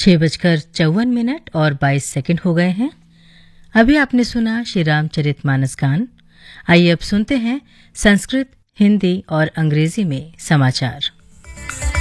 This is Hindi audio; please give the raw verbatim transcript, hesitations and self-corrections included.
छह बजकर चौवन मिनट और बाईस सेकंड हो गए हैं। अभी आपने सुना श्री रामचरितमानस गान। आइए अब सुनते हैं संस्कृत, हिंदी और अंग्रेजी में समाचार।